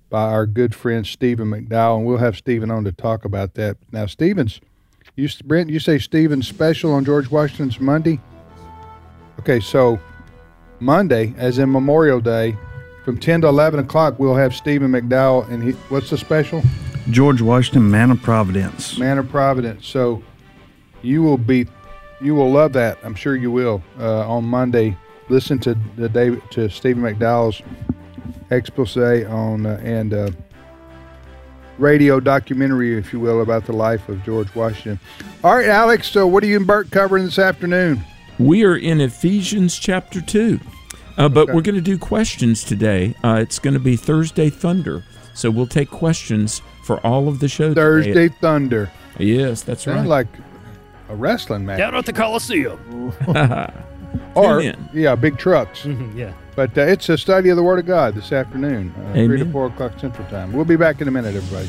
by our good friend Stephen McDowell, and we'll have Stephen on to talk about that. Now, Brent, you say Stephen's special on George Washington's Monday? Okay, so Monday, as in Memorial Day, from 10 to 11 o'clock, we'll have Stephen McDowell, and what's the special? George Washington, Man of Providence. Man of Providence. So you will love that. I'm sure you will. On Monday, listen to Stephen McDowell's expose on and radio documentary, if you will, about the life of George Washington. All right, Alex. So what are you and Bert covering this afternoon? We are in Ephesians chapter 2. But we're going to do questions today. It's going to be Thursday Thunder. So we'll take questions for all of the show Thursday today. Thunder. Yes, that's right. Sounds like a wrestling match. Down at the Coliseum. Or, big trucks. Yeah. But it's a study of the Word of God this afternoon, 3 to 4 o'clock Central Time. We'll be back in a minute, everybody.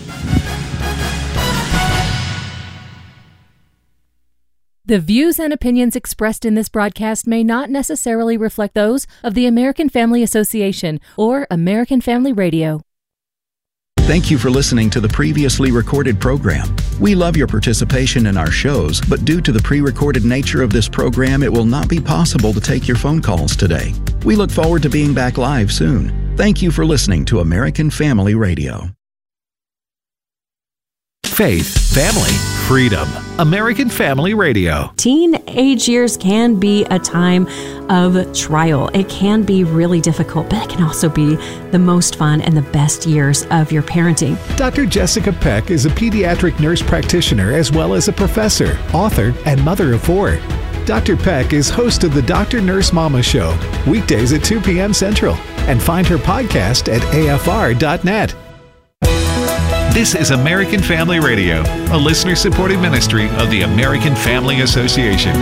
The views and opinions expressed in this broadcast may not necessarily reflect those of the American Family Association or American Family Radio. Thank you for listening to the previously recorded program. We love your participation in our shows, but due to the pre-recorded nature of this program, it will not be possible to take your phone calls today. We look forward to being back live soon. Thank you for listening to American Family Radio. Faith, family, freedom. American Family Radio. Teenage years can be a time of trial. It can be really difficult, but it can also be the most fun and the best years of your parenting. Dr. Jessica Peck is a pediatric nurse practitioner as well as a professor, author, and mother of 4. Dr. Peck is host of the Dr. Nurse Mama Show, weekdays at 2 p.m. Central, and find her podcast at afr.net. This is American Family Radio, a listener-supported ministry of the American Family Association.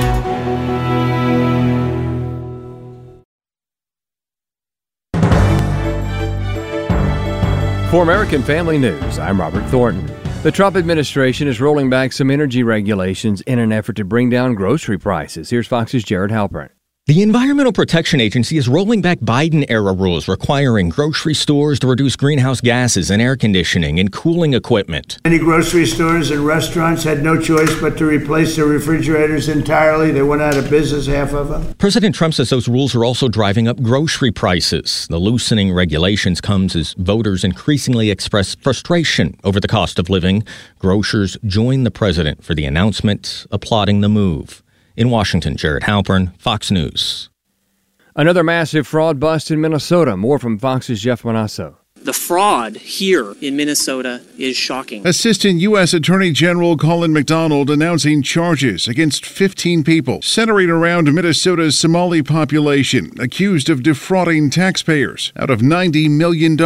For American Family News, I'm Robert Thornton. The Trump administration is rolling back some energy regulations in an effort to bring down grocery prices. Here's Fox's Jared Halpern. The Environmental Protection Agency is rolling back Biden-era rules requiring grocery stores to reduce greenhouse gases in air conditioning and cooling equipment. Many grocery stores and restaurants had no choice but to replace their refrigerators entirely. They went out of business, half of them. President Trump says those rules are also driving up grocery prices. The loosening regulations comes as voters increasingly express frustration over the cost of living. Grocers join the president for the announcement, applauding the move. In Washington, Jared Halpern, Fox News. Another massive fraud bust in Minnesota. More from Fox's Jeff Manasso. The fraud here in Minnesota is shocking. Assistant U.S. Attorney General Colin McDonald announcing charges against 15 people centering around Minnesota's Somali population accused of defrauding taxpayers out of $90 million.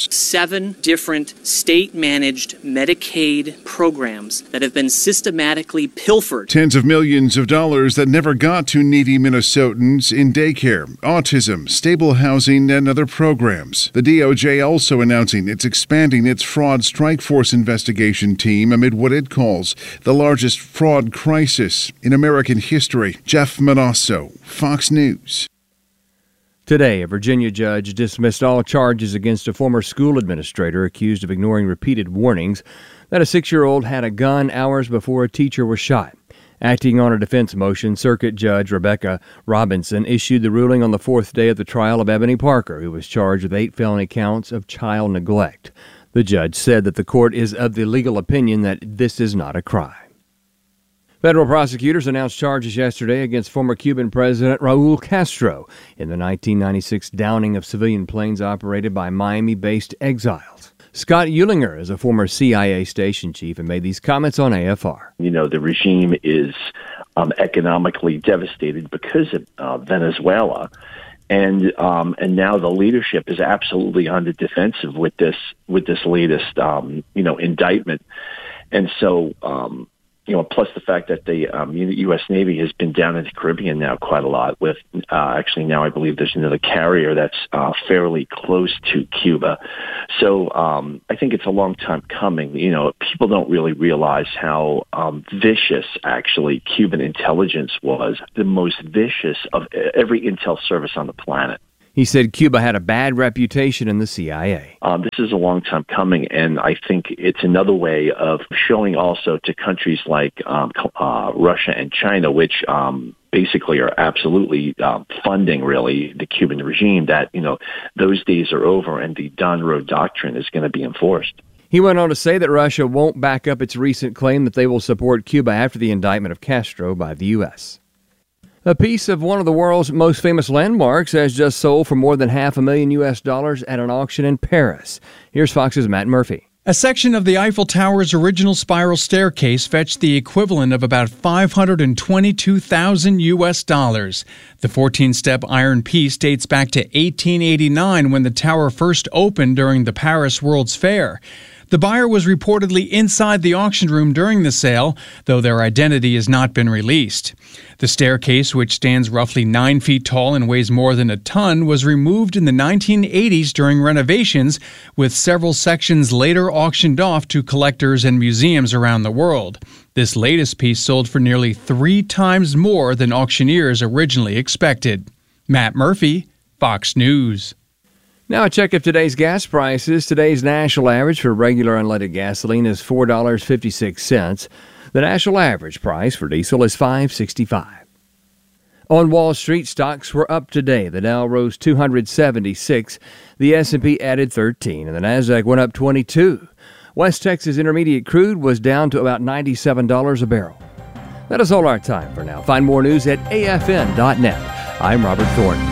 7 different state-managed Medicaid programs that have been systematically pilfered. Tens of millions of dollars that never got to needy Minnesotans in daycare, autism, stable housing, and other programs. The DOJ also announcing it's expanding its fraud strike force investigation team amid what it calls the largest fraud crisis in American history. Jeff Manasso, Fox News. Today, a Virginia judge dismissed all charges against a former school administrator accused of ignoring repeated warnings that a 6-year-old had a gun hours before a teacher was shot. Acting on a defense motion, Circuit Judge Rebecca Robinson issued the ruling on the 4th day of the trial of Ebony Parker, who was charged with 8 felony counts of child neglect. The judge said that the court is of the legal opinion that this is not a crime. Federal prosecutors announced charges yesterday against former Cuban President Raul Castro in the 1996 downing of civilian planes operated by Miami-based exiles. Scott Eulinger is a former CIA station chief and made these comments on AFR. You know, the regime is economically devastated because of Venezuela. And now the leadership is absolutely on the defensive with this latest, indictment. And so, plus the fact that the U.S. Navy has been down in the Caribbean now quite a lot with, actually now I believe there's another carrier that's fairly close to Cuba. So I think it's a long time coming. You know, people don't really realize how vicious actually Cuban intelligence was, the most vicious of every intel service on the planet. He said Cuba had a bad reputation in the CIA. This is a long time coming, and I think it's another way of showing also to countries like Russia and China, which basically are absolutely funding, really, the Cuban regime, that, those days are over and the Don Road Doctrine is going to be enforced. He went on to say that Russia won't back up its recent claim that they will support Cuba after the indictment of Castro by the U.S. A piece of one of the world's most famous landmarks has just sold for more than $500,000 at an auction in Paris. Here's Fox's Matt Murphy. A section of the Eiffel Tower's original spiral staircase fetched the equivalent of about $522,000. The 14-step iron piece dates back to 1889 when the tower first opened during the Paris World's Fair. The buyer was reportedly inside the auction room during the sale, though their identity has not been released. The staircase, which stands roughly 9 feet tall and weighs more than a ton, was removed in the 1980s during renovations, with several sections later auctioned off to collectors and museums around the world. This latest piece sold for nearly 3 times more than auctioneers originally expected. Matt Murphy, Fox News. Now a check of today's gas prices. Today's national average for regular unleaded gasoline is $4.56. The national average price for diesel is $5.65. On Wall Street, stocks were up today. The Dow rose 276. The S&P added 13, and the Nasdaq went up 22. West Texas Intermediate crude was down to about $97 a barrel. That is all our time for now. Find more news at afn.net. I'm Robert Thornton.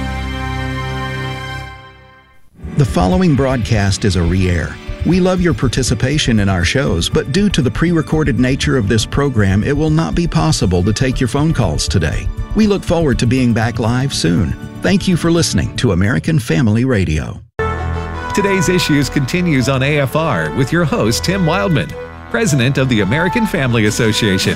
The following broadcast is a re-air. We love your participation in our shows, but due to the pre-recorded nature of this program, it will not be possible to take your phone calls today. We look forward to being back live soon. Thank you for listening to American Family Radio. Today's Issues continues on AFR with your host, Tim Wildman, President of the American Family Association.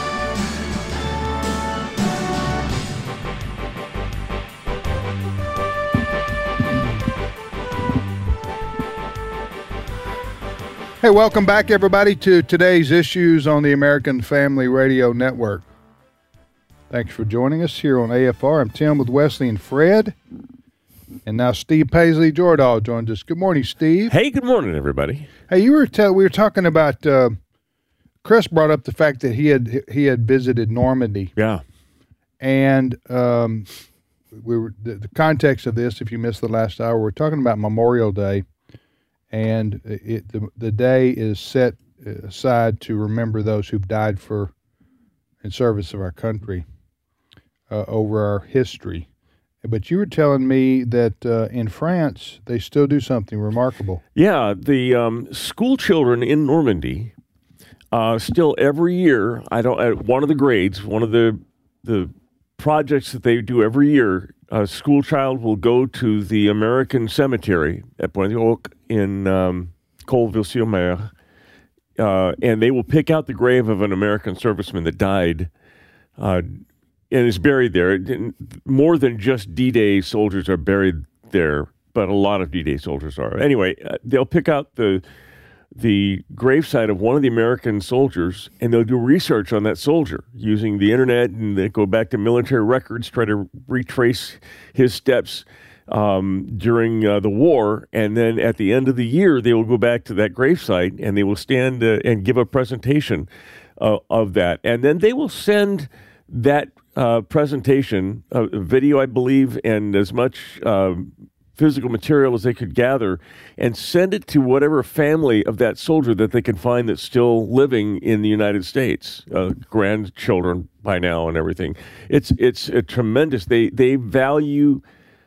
Hey, welcome back, everybody, to today's Issues on the American Family Radio Network. Thanks for joining us here on AFR. I'm Tim with Wesley and Fred. And now Steve Paisley Jordahl joins us. Good morning, Steve. Hey, good morning, everybody. Hey, we were talking about Chris brought up the fact that he had visited Normandy. Yeah. And we were the context of this, if you missed the last hour, we're talking about Memorial Day. And the day is set aside to remember those who've died in service of our country over our history. But you were telling me that in France, they still do something remarkable. Yeah, the school children in Normandy still every year, one of the grades, one of the projects that they do every year, a school child will go to the American cemetery at Pointe-aux in Colleville-sur-Mer, and they will pick out the grave of an American serviceman that died and is buried there. More than just D-Day soldiers are buried there, but a lot of D-Day soldiers are. Anyway, they'll pick out the gravesite of one of the American soldiers, and they'll do research on that soldier using the internet, and they go back to military records, try to retrace his steps during the war, and then at the end of the year, they will go back to that gravesite, and they will stand and give a presentation of that. And then they will send that presentation, video, I believe, and as much physical material as they could gather, and send it to whatever family of that soldier that they can find that's still living in the United States, grandchildren by now and everything. It's a tremendous. They value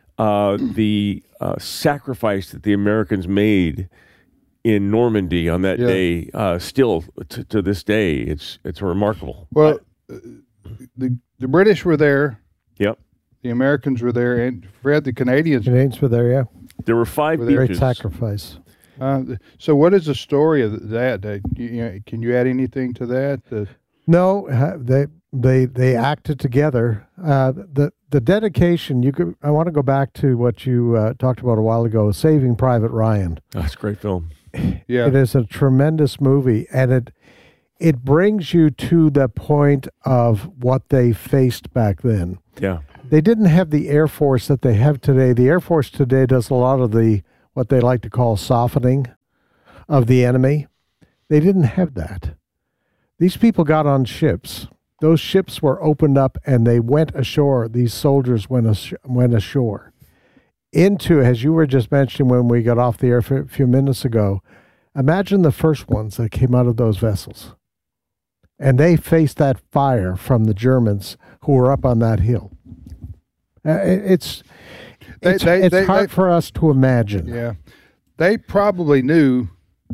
the sacrifice that the Americans made in Normandy on that day. Still to this day, it's remarkable. Well, the British were there. Yep. The Americans were there, and Fred, the Canadians were there, yeah. There were 5 beaches. Great sacrifice. So what is the story of that? Can you add anything to that? No, they acted together. The dedication, I want to go back to what you talked about a while ago, Saving Private Ryan. That's a great film. Yeah. It is a tremendous movie, and it brings you to the point of what they faced back then. Yeah. They didn't have the Air Force that they have today. The Air Force today does a lot of the, what they like to call softening of the enemy. They didn't have that. These people got on ships. Those ships were opened up and they went ashore. These soldiers went ashore into, as you were just mentioning when we got off the air a few minutes ago, imagine the first ones that came out of those vessels. And they faced that fire from the Germans who were up on that hill. It's hard for us to imagine. Yeah. They probably knew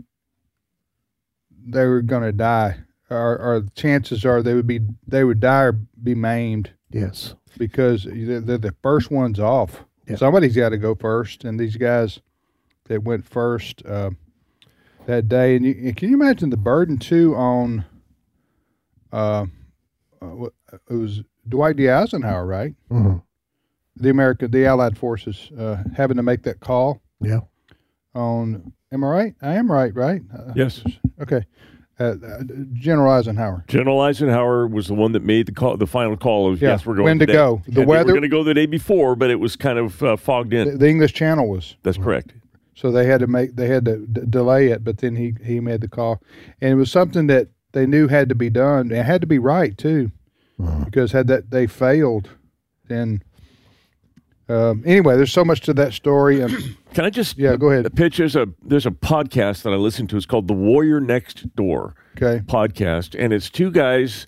they were going to die, or chances are they would die or be maimed. Yes. Because they're the first ones off. Yeah. Somebody's got to go first, and these guys that went first that day. And can you imagine the burden, too, on it was Dwight D. Eisenhower, right? Mm-hmm. The Allied forces having to make that call. Yeah. Am I right? I am right? Yes. Okay. General Eisenhower. General Eisenhower was the one that made the final call of yes, we're going. When to today. go? The and weather. They were going to go the day before, but it was kind of fogged in. The English Channel was. That's correct. So they had to delay it, but then he made the call, and it was something that they knew had to be done. It had to be right too, because had they failed, then. Anyway, there's so much to that story. Can I just go ahead. Pitch there's a podcast that I listen to. It's called The Warrior Next Door podcast, and it's two guys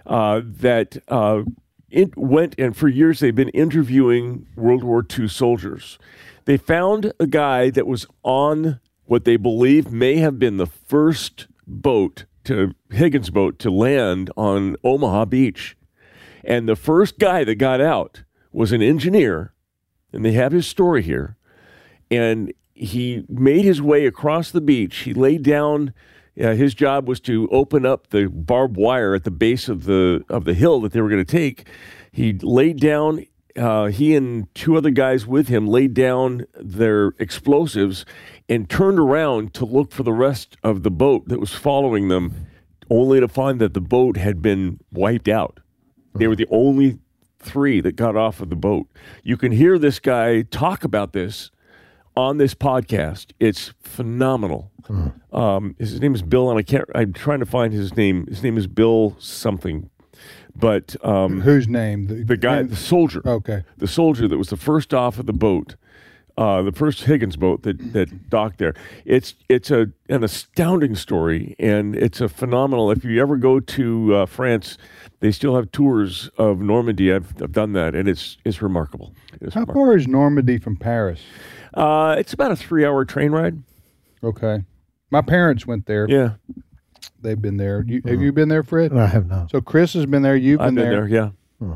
that went and for years they've been interviewing World War II soldiers. They found a guy that was on what they believe may have been the first Higgins boat to land on Omaha Beach, and the first guy that got out was an engineer. And they have his story here. And he made his way across the beach. He laid down. His job was to open up the barbed wire at the base of the hill that they were going to take. He laid down. He and two other guys with him laid down their explosives and turned around to look for the rest of the boat that was following them, only to find that the boat had been wiped out. They were the only three that got off of the boat. You can hear this guy talk about this on this podcast. It's phenomenal. His name is Bill, and I'm trying to find his name. His name is Bill something. But whose name? The guy, the soldier. Okay, the soldier that was the first off of the boat. The first Higgins boat that docked there. It's an astounding story, and it's a phenomenal. If you ever go to France, they still have tours of Normandy. I've done that, and it's remarkable. How far is Normandy from Paris? It's about a 3-hour train ride. Okay, my parents went there. Yeah, they've been there. Have you been there, Fred? I have not. So Chris has been there. You've been there. Yeah.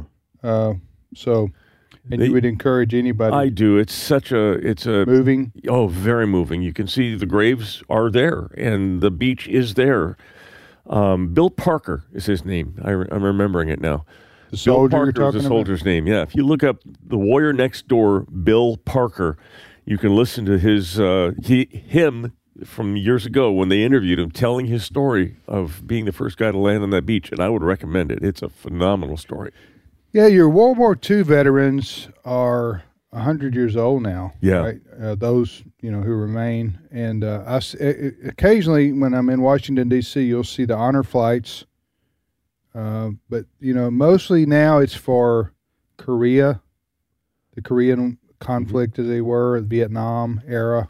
And you would encourage anybody. I do. It's a moving. Oh, very moving. You can see the graves are there, and the beach is there. Bill Parker is his name. I'm remembering it now. The soldier Bill you're Parker talking is the soldier's name. Yeah. If you look up The Warrior Next Door, Bill Parker, you can listen to him from years ago when they interviewed him, telling his story of being the first guy to land on that beach, and I would recommend it. It's a phenomenal story. Yeah, your World War II veterans are 100 years old now. Yeah. Right? Those, who remain. And occasionally when I'm in Washington, D.C., you'll see the honor flights. But, mostly now it's for Korea, the Korean conflict as they were, the Vietnam era.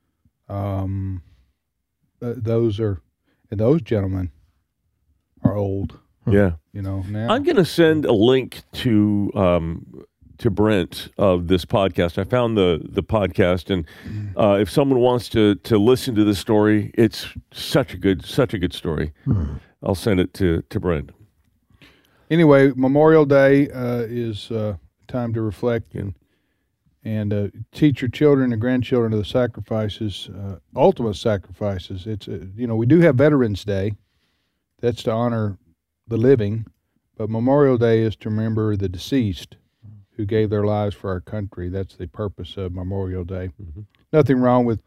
Those gentlemen are old. Yeah. Now. I'm going to send a link to Brent of this podcast. I found the podcast, and if someone wants to listen to this story, it's such a good story. I'll send it to Brent. Anyway, Memorial Day is time to reflect and teach your children and grandchildren of the sacrifices, ultimate sacrifices. It's we do have Veterans Day. That's to honor the living, but Memorial Day is to remember the deceased who gave their lives for our country. That's the purpose of Memorial Day. Mm-hmm. Nothing wrong with,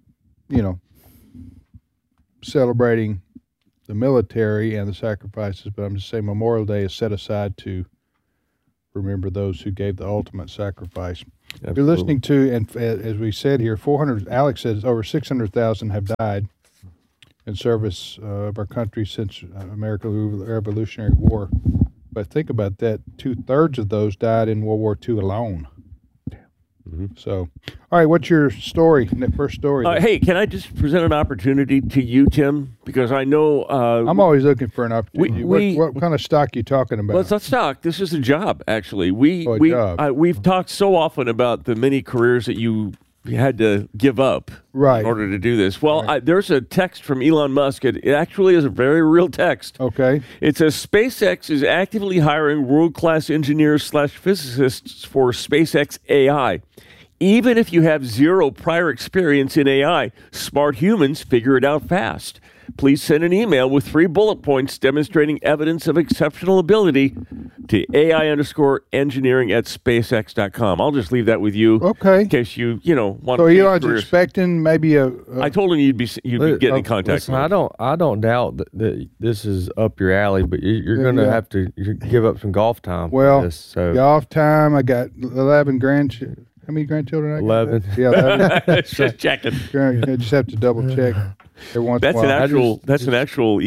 celebrating the military and the sacrifices, but I'm just saying Memorial Day is set aside to remember those who gave the ultimate sacrifice. Absolutely. You're listening to, and as we said here, 400. Alex says over 600,000 have died in service of our country since American Revolutionary War. But think about that: 2/3 of those died in World War II alone. Mm-hmm. So, all right, what's your story? First story. Hey, can I just present an opportunity to you, Tim? Because I know I'm always looking for an opportunity. What kind of stock are you talking about? Well, it's not stock. This is a job, actually. Job. We've talked so often about the many careers that you had to give up in order to do this. Well, there's a text from Elon Musk. It actually is a very real text. Okay. It says SpaceX is actively hiring world-class engineers/physicists for SpaceX AI. Even if you have zero prior experience in AI, smart humans figure it out fast. Please send an email with 3 bullet points demonstrating evidence of exceptional ability to AI_engineering@SpaceX.com. I'll just leave that with you. Okay. In case you want So to. Elon's expecting maybe I told him you'd be getting in contact. Listen, I don't doubt that this is up your alley, but you're going to have to give up some golf time. Well, for this, so. Golf time. I got 11 grandchildren. How many grandchildren I got? 11. Yeah, 11. Just checking. I just have to double check. That's an actual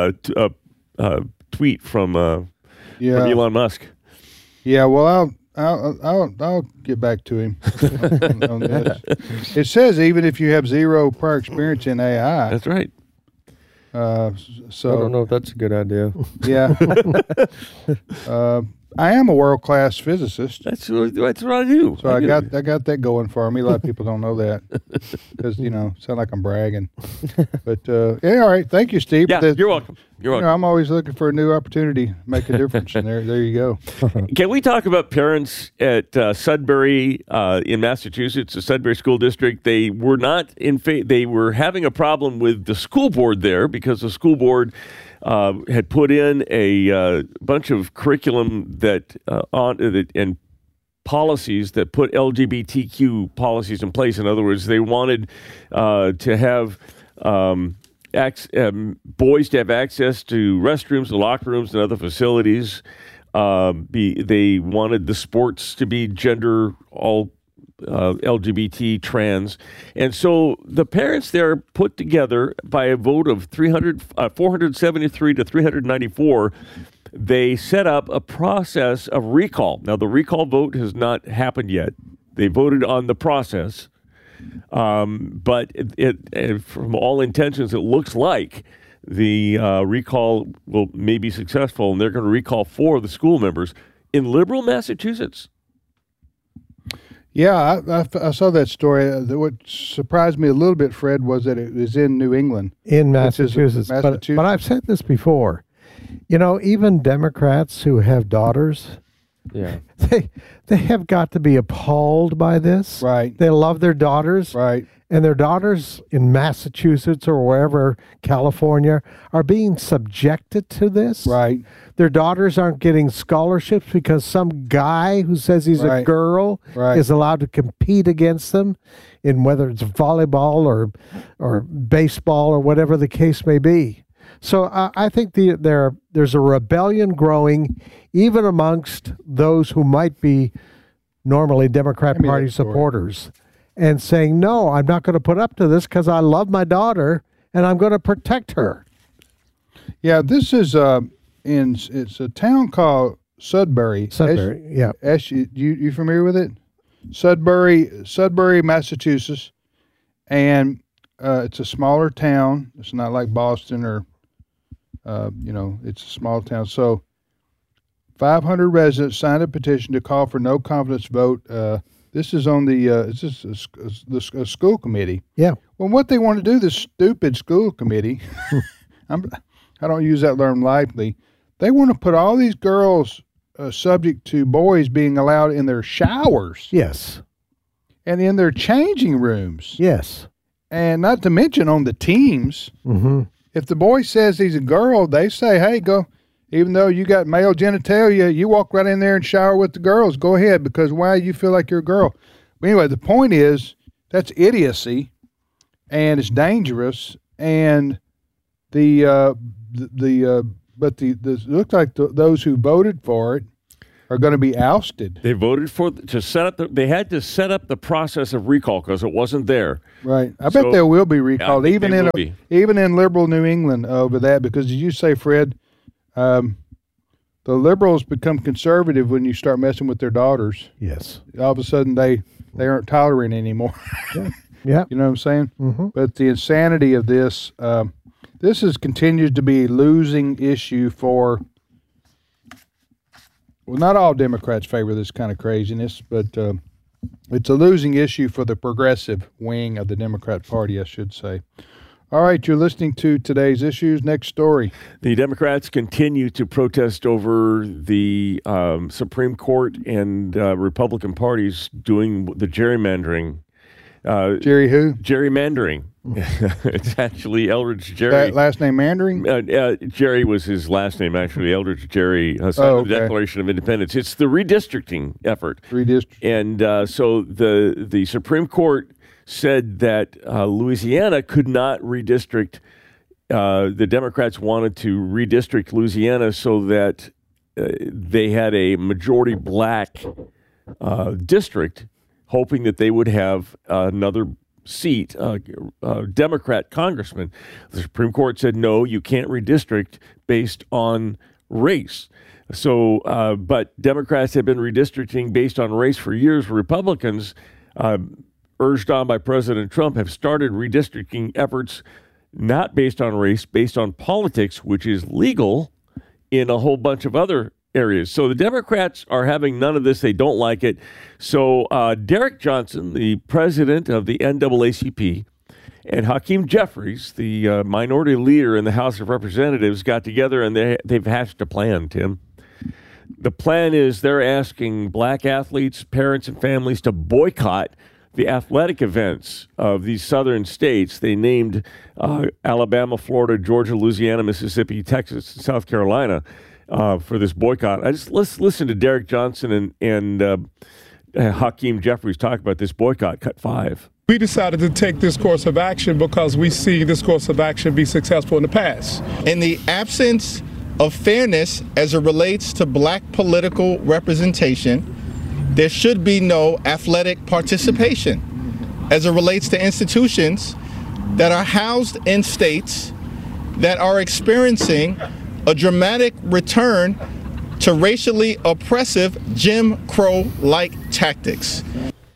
tweet from Elon Musk. Yeah, well, I'll get back to him on this. It says even if you have zero prior experience in AI. That's right. So I don't know if that's a good idea. Yeah. I am a world-class physicist. That's what I do. So I got that going for me. A lot of people don't know that because sound like I'm bragging. But all right. Thank you, Steve. Yeah, you're welcome. You're welcome. I'm always looking for a new opportunity to make a difference, and there you go. Can we talk about parents at Sudbury in Massachusetts, the Sudbury School District? They were not they were having a problem with the school board there because the school board had put in a bunch of curriculum that and policies that put LGBTQ policies in place. In other words, they wanted to have boys to have access to restrooms, the locker rooms, and other facilities. They wanted the sports to be gender all. LGBT, trans. And so the parents there put together by a vote of 473 to 394, they set up a process of recall. Now, the recall vote has not happened yet. They voted on the process. But it from all intentions, it looks like the recall may be successful, and they're going to recall 4 of the school members in liberal Massachusetts. Yeah, I saw that story. What surprised me a little bit, Fred, was that it was in New England. In Massachusetts. But I've said this before. Even Democrats who have daughters, they have got to be appalled by this. Right. They love their daughters. Right. And their daughters in Massachusetts or wherever, California, are being subjected to this. Right. Their daughters aren't getting scholarships because some guy who says he's a girl is allowed to compete against them in whether it's volleyball or baseball or whatever the case may be. So I think there's a rebellion growing even amongst those who might be normally Democrat Party supporters and saying, no, I'm not going to put up to this because I love my daughter and I'm going to protect her. Yeah, this is it's a town called Sudbury. Sudbury, yeah. You familiar with it? Sudbury, Massachusetts, and it's a smaller town. It's not like Boston or, it's a small town. So 500 residents signed a petition to call for no confidence vote. This is on the school committee. Yeah. Well, what they want to do, this stupid school committee, I don't use that term lightly. They want to put all these girls subject to boys being allowed in their showers. Yes. And in their changing rooms. Yes. And not to mention on the teams. Mm-hmm. If the boy says he's a girl, they say, hey, go. Even though you got male genitalia, you walk right in there and shower with the girls. Go ahead, because why you feel like you're a girl? But anyway, the point is that's idiocy, and it's dangerous. And it looks like those who voted for it are going to be ousted. They voted to set up. They had to set up the process of recall because it wasn't there. Right. I bet there will be recalled, even in liberal New England over that. Because as you say, Fred, the liberals become conservative when you start messing with their daughters. Yes. All of a sudden, they aren't tolerant anymore. Yeah. You know what I'm saying? Mm-hmm. But the insanity of this, this has continued to be a losing issue for. Well, not all Democrats favor this kind of craziness, but it's a losing issue for the progressive wing of the Democrat Party, I should say. All right, you're listening to today's issues. Next story. The Democrats continue to protest over the Supreme Court and Republican parties doing the gerrymandering. Jerry who? Gerrymandering. It's actually Eldridge Jerry. Last name Mandering? Jerry was his last name, actually. Eldridge Jerry signed the Declaration of Independence. It's the redistricting effort. And so the Supreme Court said that Louisiana could not redistrict. The Democrats wanted to redistrict Louisiana so that they had a majority black district, hoping that they would have another seat, Democrat congressman. The Supreme Court said, no, you can't redistrict based on race. So, but Democrats have been redistricting based on race for years. Republicans, urged on by President Trump, have started redistricting efforts not based on race, based on politics, which is legal in a whole bunch of other areas. So the Democrats are having none of this. They don't like it. So Derek Johnson, the president of the NAACP, and Hakeem Jeffries, the minority leader in the House of Representatives, got together and they've hatched a plan, Tim. The plan is they're asking black athletes, parents, and families to boycott the athletic events of these southern states. They named Alabama, Florida, Georgia, Louisiana, Mississippi, Texas, and South Carolina for this boycott. Let's listen to Derek Johnson and Hakeem Jeffries talk about this boycott. Cut 5. We decided to take this course of action because we see this course of action be successful in the past. In the absence of fairness as it relates to black political representation, there should be no athletic participation as it relates to institutions that are housed in states that are experiencing a dramatic return to racially oppressive Jim Crow-like tactics.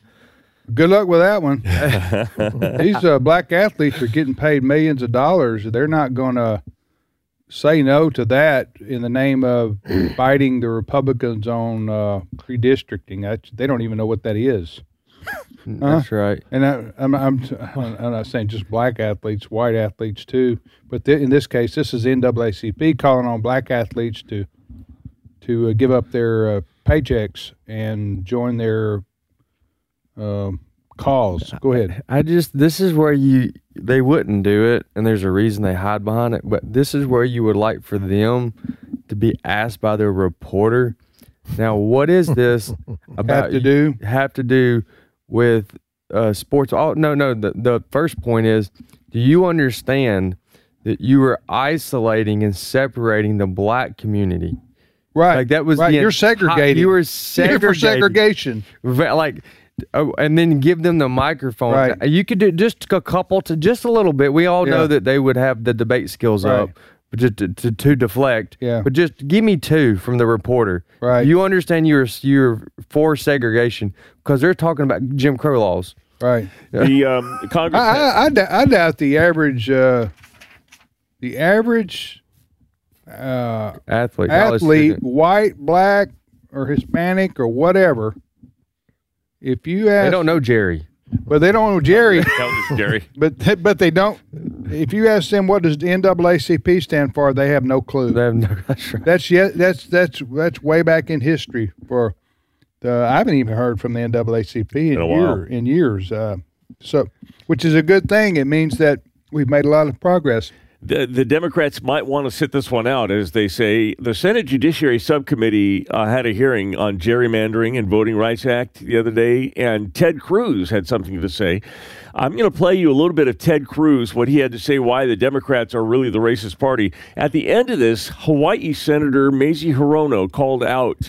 Good luck with that one. These black athletes are getting paid millions of dollars. They're not going to say no to that in the name of fighting the Republicans on redistricting. They don't even know what that is. That's right. And I'm not saying just black athletes, white athletes too. But in this case, this is NAACP calling on black athletes to give up their paychecks and join their cause. Go ahead. This is where they wouldn't do it, and there's a reason they hide behind it, but this is where you would like for them to be asked by their reporter, now what is this about have to do with sports? The first point is, do you understand that you were isolating and separating the black community? Right. Like that was you're segregating. You were segregating. You're for segregation. Like, and then give them the microphone. Right. You could do just a couple to just a little bit. We all know that they would have the debate skills up, but just to deflect. Yeah. But just give me 2 from the reporter. Right. You understand you're for segregation because they're talking about Jim Crow laws. Right. The Congress. I doubt the average athlete, white, black, or Hispanic, or whatever. If you ask, they don't know Jerry. But they don't know Jerry. Jerry. But they don't. If you ask them what does the NAACP stand for, they have no clue. They have no. That's right. That's way back in history. I haven't even heard from the NAACP in years. So, which is a good thing. It means that we've made a lot of progress. The Democrats might want to sit this one out, as they say. The Senate Judiciary Subcommittee had a hearing on gerrymandering and Voting Rights Act the other day, and Ted Cruz had something to say. I'm going to play you a little bit of Ted Cruz, what he had to say, why the Democrats are really the racist party. At the end of this, Hawaii Senator Mazie Hirono called out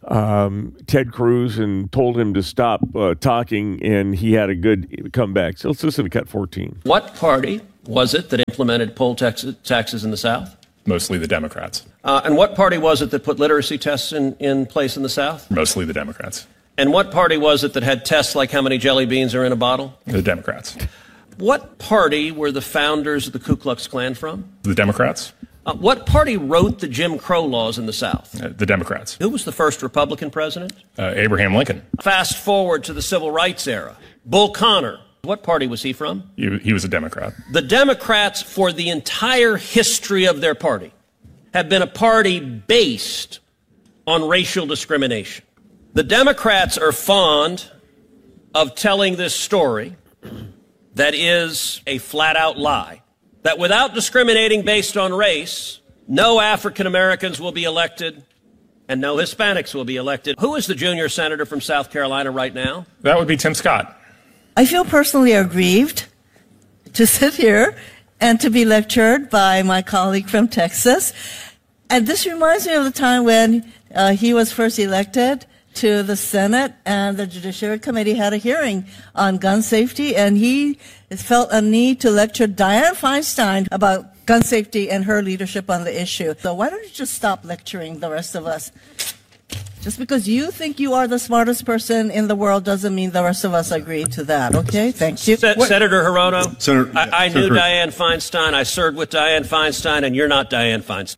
Ted Cruz and told him to stop talking, and he had a good comeback. So let's listen to cut 14. What party was it that implemented poll taxes in the South? Mostly the Democrats. And what party was it that put literacy tests in place in the South? Mostly the Democrats. And what party was it that had tests like how many jelly beans are in a bottle? The Democrats. What party were the founders of the Ku Klux Klan from? The Democrats. What party wrote the Jim Crow laws in the South? The Democrats. Who was the first Republican president? Abraham Lincoln. Fast forward to the Civil Rights era. Bull Connor. What party was he from? He was a Democrat. The Democrats, for the entire history of their party, have been a party based on racial discrimination. The Democrats are fond of telling this story that is a flat-out lie, that without discriminating based on race, no African Americans will be elected and no Hispanics will be elected. Who is the junior senator from South Carolina right now? That would be Tim Scott. I feel personally aggrieved to sit here and to be lectured by my colleague from Texas. And this reminds me of the time when he was first elected to the Senate, and the Judiciary Committee had a hearing on gun safety, and he felt a need to lecture Dianne Feinstein about gun safety and her leadership on the issue. So why don't you just stop lecturing the rest of us? Just because you think you are the smartest person in the world doesn't mean the rest of us agree to that, okay? Thank you. Senator Hirono, Senator, I knew Dianne Feinstein. I served with Dianne Feinstein, and you're not Dianne Feinstein.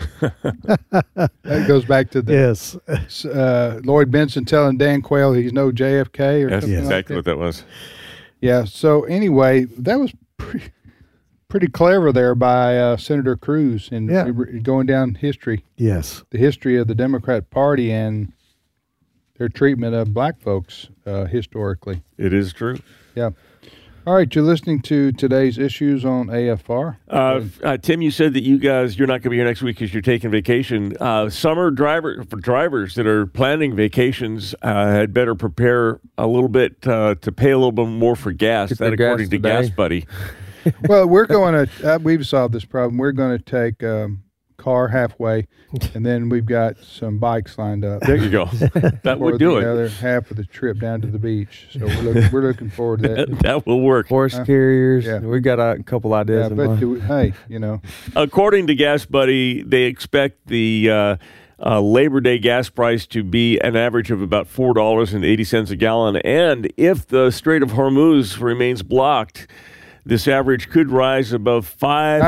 That goes back to the Lloyd Benson telling Dan Quayle he's no JFK or That's something exactly like what that was. Yeah. So anyway, that was pretty clever there by Senator Cruz and going down history. Yes. The history of the Democrat Party and their treatment of black folks historically. It is true. Yeah. All right, you're listening to today's issues on AFR. Tim, you said that you're not going to be here next week because you're taking vacation. Summer drivers that are planning vacations had better prepare a little bit to pay a little bit more for gas. That according to Gas Buddy. Well, we're going to we've solved this problem. We're going to take car halfway, and then we've got some bikes lined up. There you go. That would do it. The other half of the trip down to the beach. So we're looking forward to that. That will work. Horse carriers. Yeah. We got a couple ideas. Hey, you know. According to Gas Buddy, they expect the Labor Day gas price to be an average of about $4.80 a gallon. And if the Strait of Hormuz remains blocked, this average could rise above $5.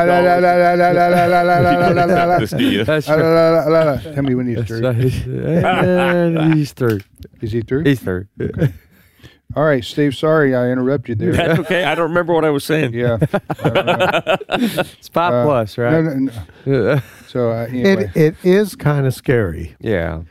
Tell me when he's through. He's through. Is he through? He's through. Okay. All right, Steve, sorry I interrupted you there. That's okay. I don't remember what I was saying. Yeah. It's 5 plus, right? No. So anyway. It is kind of scary. Yeah.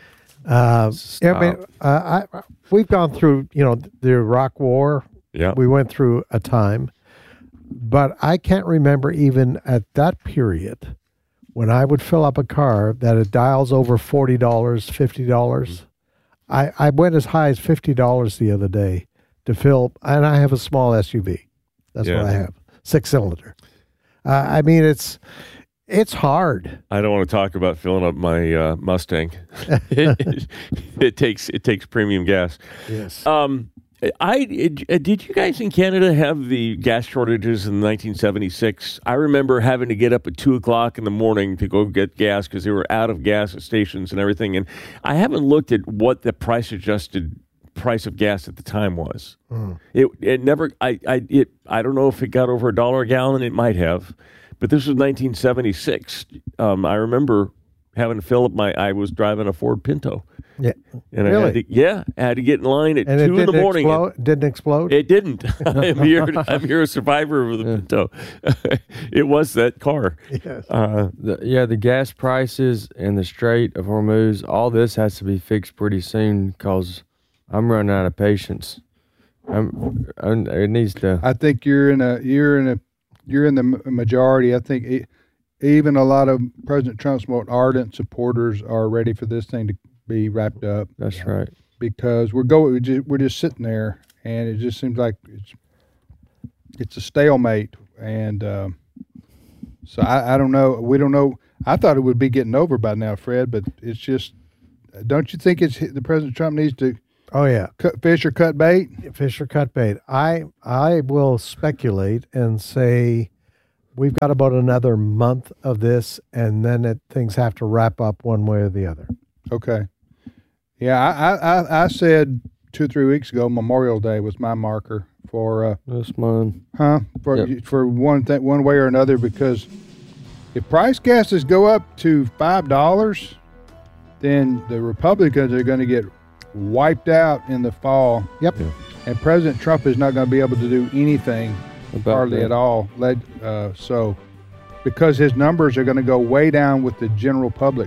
We've gone through, the Iraq War. Yeah. We went through a time. But I can't remember even at that period when I would fill up a car that it dials over $40, $50. I went as high as $50 the other day to fill, and I have a small SUV. That's what I have, 6-cylinder. I mean, it's hard. I don't want to talk about filling up my Mustang. It takes premium gas. Yes. Did you guys in Canada have the gas shortages in 1976? I remember having to get up at 2:00 in the morning to go get gas because they were out of gas at stations and everything. And I haven't looked at what the price-adjusted price of gas at the time was. It never. I don't know if it got over $1 a gallon. It might have, but this was 1976. I remember having to fill up I was driving a Ford Pinto. Yeah. And really? I had to get in line at 2 in the morning. Didn't explode? It didn't. I'm here a survivor of the Pinto. It was that car. Yes. The gas prices and the Strait of Hormuz, all this has to be fixed pretty soon because I'm running out of patience. It needs to. I think you're in the majority. I think even a lot of President Trump's more ardent supporters are ready for this thing to be wrapped up. That's right. Because we're just sitting there, and it just seems like it's a stalemate. And so I don't know. We don't know. I thought it would be getting over by now, Fred, but it's just don't you think the President Trump needs to? Oh yeah, cut fish or cut bait. Fish or cut bait. I will speculate and say we've got about another month of this, and then things have to wrap up one way or the other. Okay. Yeah, I said 2 or 3 weeks ago Memorial Day was my marker for. That's mine. For one way or another, because if price gases go up to $5, then the Republicans are going to get wiped out in the fall. Yep. Yeah. And President Trump is not going to be able to do anything hardly at all. So, because his numbers are going to go way down with the general public,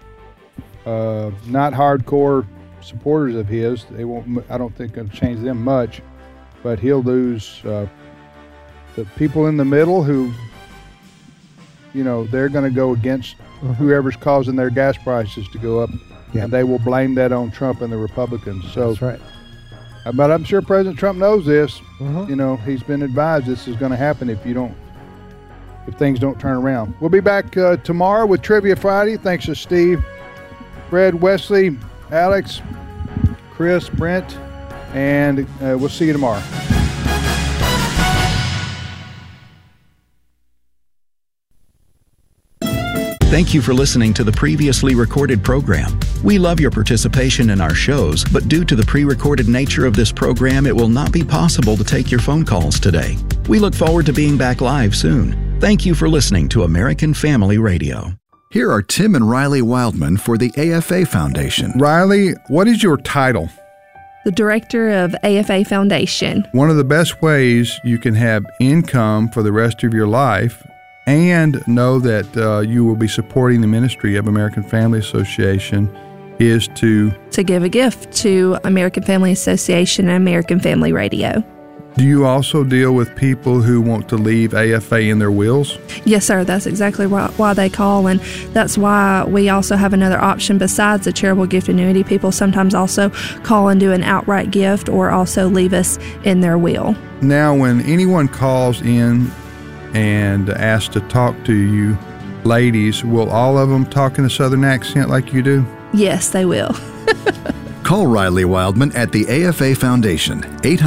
not hardcore supporters of his. They won't. I don't think it'll change them much, but he'll lose the people in the middle who, they're going to go against whoever's causing their gas prices to go up. Yeah. And they will blame that on Trump and the Republicans. So, that's right. But I'm sure President Trump knows this. He's been advised this is going to happen if things don't turn around. We'll be back tomorrow with Trivia Friday. Thanks to Steve, Fred, Wesley, Alex, Chris, Brent, and we'll see you tomorrow. Thank you for listening to the previously recorded program. We love your participation in our shows, but due to the pre-recorded nature of this program, it will not be possible to take your phone calls today. We look forward to being back live soon. Thank you for listening to American Family Radio. Here are Tim and Riley Wildman for the AFA Foundation. Riley, what is your title? The director of AFA Foundation. One of the best ways you can have income for the rest of your life and know that you will be supporting the ministry of American Family Association is to give a gift to American Family Association and American Family Radio. Do you also deal with people who want to leave AFA in their wills? Yes, sir. That's exactly why they call, and that's why we also have another option besides the charitable gift annuity. People sometimes also call and do an outright gift or also leave us in their will. Now, when anyone calls in and asks to talk to you, ladies, will all of them talk in a Southern accent like you do? Yes, they will. Call Riley Wildman at the AFA Foundation,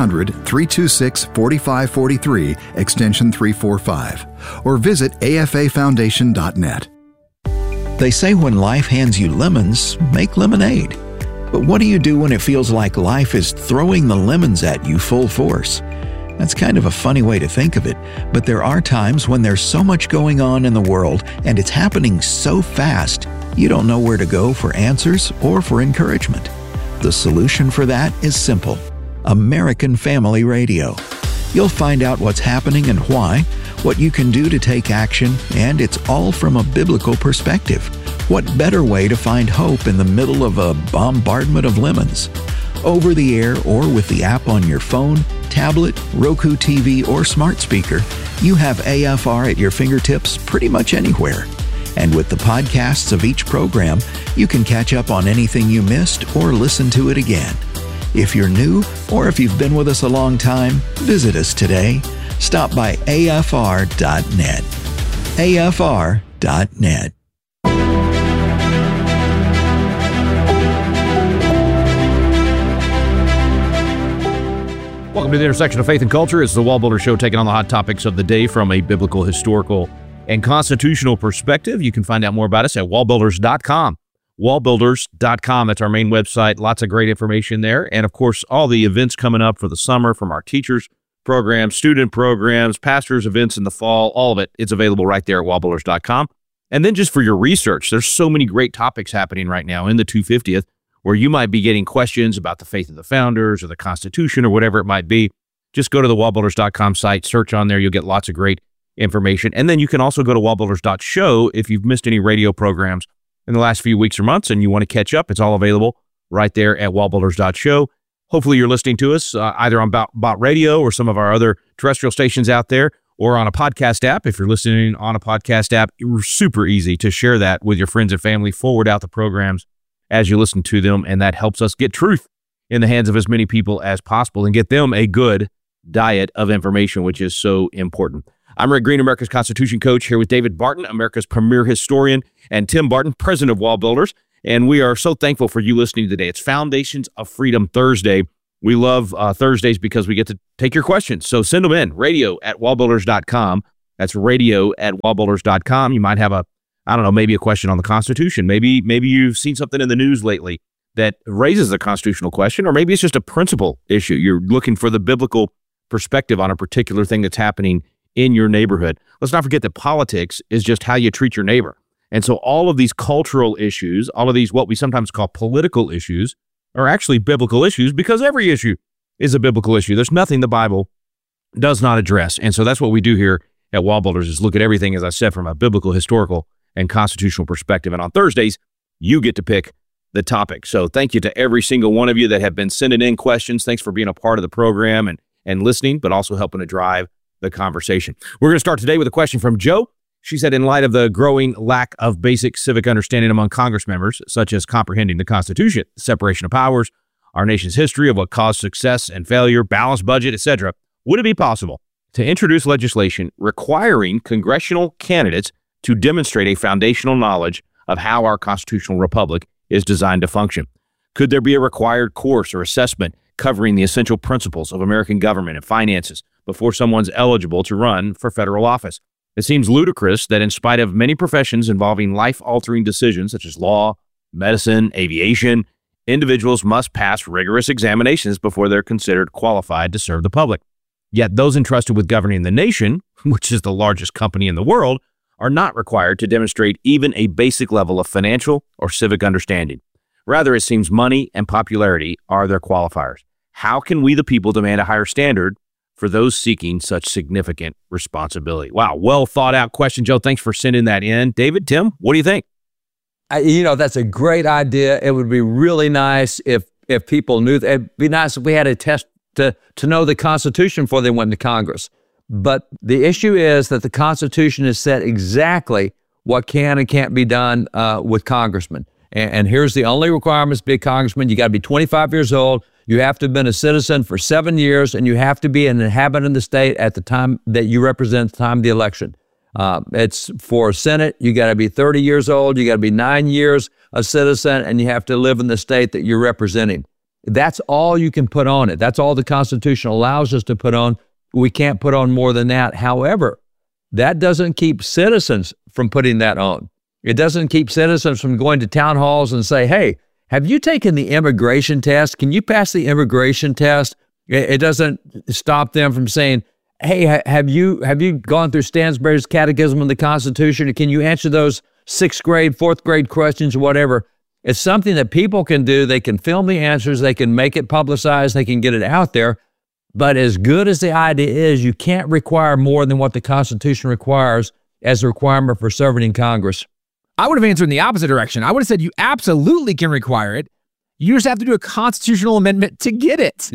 800-326-4543, extension 345, or visit afafoundation.net. They say when life hands you lemons, make lemonade. But what do you do when it feels like life is throwing the lemons at you full force? That's kind of a funny way to think of it, but there are times when there's so much going on in the world and it's happening so fast, you don't know where to go for answers or for encouragement. The solution for that is simple: American Family Radio. You'll find out what's happening and why, what you can do to take action, and it's all from a biblical perspective. What better way to find hope in the middle of a bombardment of lemons? Over the air or with the app on your phone, tablet, Roku TV, or smart speaker, you have AFR at your fingertips pretty much anywhere. And with the podcasts of each program, you can catch up on anything you missed or listen to it again. If you're new or if you've been with us a long time, visit us today. Stop by afr.net. afr.net. Welcome to the intersection of faith and culture. It's the Wall Builder Show, taking on the hot topics of the day from a biblical, historical, and constitutional perspective. You can find out more about us at wallbuilders.com. Wallbuilders.com. That's our main website. Lots of great information there. And, of course, all the events coming up for the summer from our teachers programs, student programs, pastors events in the fall, all of it. It's available right there at wallbuilders.com. And then just for your research, there's so many great topics happening right now in the 250th where you might be getting questions about the faith of the founders or the Constitution or whatever it might be. Just go to the wallbuilders.com site, search on there. You'll get lots of great information. And then you can also go to wallbuilders.show if you've missed any radio programs in the last few weeks or months and you want to catch up. It's all available right there at wallbuilders.show. Hopefully you're listening to us either on Bot Radio or some of our other terrestrial stations out there, or on a podcast app. If you're listening on a podcast app, it's super easy to share that with your friends and family. Forward out the programs as you listen to them, and that helps us get truth in the hands of as many people as possible and get them a good diet of information, which is so important. I'm Rick Green, America's Constitution coach, here with David Barton, America's premier historian, and Tim Barton, president of Wall Builders. And we are so thankful for you listening today. It's Foundations of Freedom Thursday. We love Thursdays because we get to take your questions. So send them in, radio@wallbuilders.com. That's radio@wallbuilders.com. You might have maybe a question on the Constitution. Maybe you've seen something in the news lately that raises a constitutional question, or maybe it's just a principle issue. You're looking for the biblical perspective on a particular thing that's happening in your neighborhood. Let's not forget that politics is just how you treat your neighbor. And so all of these cultural issues, all of these what we sometimes call political issues, are actually biblical issues because every issue is a biblical issue. There's nothing the Bible does not address. And so that's what we do here at Wall Builders, is look at everything, as I said, from a biblical, historical, and constitutional perspective. And on Thursdays, you get to pick the topic. So thank you to every single one of you that have been sending in questions. Thanks for being a part of the program and listening, but also helping to drive the conversation. We're going to start today with a question from Joe. She said, in light of the growing lack of basic civic understanding among Congress members, such as comprehending the Constitution, separation of powers, our nation's history of what caused success and failure, balanced budget, etc., would it be possible to introduce legislation requiring congressional candidates to demonstrate a foundational knowledge of how our constitutional republic is designed to function? Could there be a required course or assessment covering the essential principles of American government and finances before someone's eligible to run for federal office? It seems ludicrous that in spite of many professions involving life-altering decisions such as law, medicine, aviation, individuals must pass rigorous examinations before they're considered qualified to serve the public. Yet those entrusted with governing the nation, which is the largest company in the world, are not required to demonstrate even a basic level of financial or civic understanding. Rather, it seems money and popularity are their qualifiers. How can we, the people, demand a higher standard for those seeking such significant responsibility? Wow, well thought out question, Joe. Thanks for sending that in. David, Tim, what do you think? That's a great idea. It would be really nice if people knew. It'd be nice if we had a test to know the Constitution before they went to Congress. But the issue is that the Constitution has said exactly what can and can't be done with congressmen. And here's the only requirements to be a congressman. You got to be 25 years old. You have to have been a citizen for 7 years, and you have to be an inhabitant of the state at the time that you represent, the time of the election. It's for Senate. You got to be 30 years old. You got to be 9 years a citizen, and you have to live in the state that you're representing. That's all you can put on it. That's all the Constitution allows us to put on. We can't put on more than that. However, that doesn't keep citizens from putting that on. It doesn't keep citizens from going to town halls and say, hey, have you taken the immigration test? Can you pass the immigration test? It doesn't stop them from saying, hey, have you gone through Stansbury's Catechism of the Constitution? Can you answer those 6th grade, 4th grade questions or whatever? It's something that people can do. They can film the answers. They can make it publicized. They can get it out there. But as good as the idea is, you can't require more than what the Constitution requires as a requirement for serving in Congress. I would have answered in the opposite direction. I would have said you absolutely can require it. You just have to do a constitutional amendment to get it.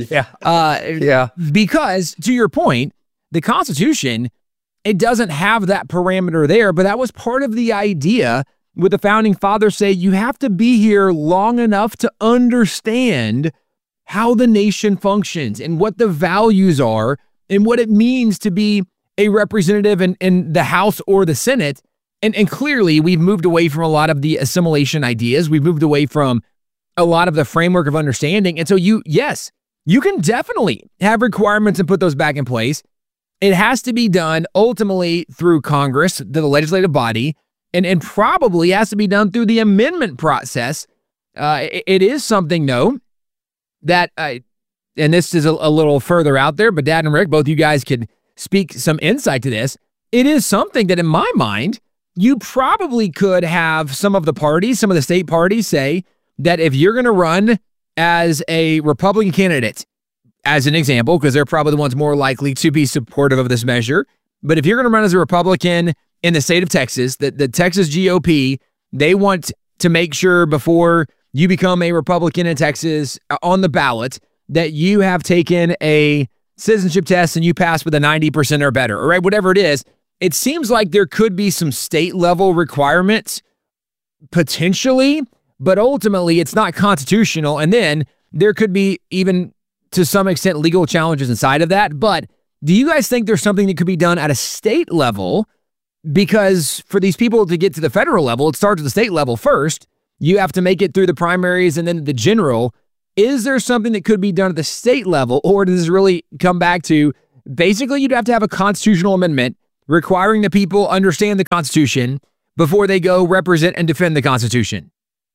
Yeah. Because, to your point, the Constitution, it doesn't have that parameter there, but that was part of the idea with the Founding Fathers say you have to be here long enough to understand how the nation functions and what the values are and what it means to be a representative in the House or the Senate. And clearly, we've moved away from a lot of the assimilation ideas. We've moved away from a lot of the framework of understanding. And so you can definitely have requirements and put those back in place. It has to be done ultimately through Congress, the legislative body, and probably has to be done through the amendment process. It is something, though, that, and this is a little further out there, but Dad and Rick, both you guys could speak some insight to this. It is something that in my mind, you probably could have some of the parties, some of the state parties say that if you're going to run as a Republican candidate, as an example, because they're probably the ones more likely to be supportive of this measure, but if you're going to run as a Republican in the state of Texas, the Texas GOP, they want to make sure before you become a Republican in Texas on the ballot that you have taken a citizenship test and you pass with a 90% or better, all right, whatever it is. It seems like there could be some state level requirements potentially, but ultimately it's not constitutional. And then there could be even to some extent legal challenges inside of that. But do you guys think there's something that could be done at a state level? Because for these people to get to the federal level, it starts at the state level first. You have to make it through the primaries and then the general. Is there something that could be done at the state level, or does this really come back to basically you'd have to have a constitutional amendment requiring the people understand the Constitution before they go represent and defend the Constitution?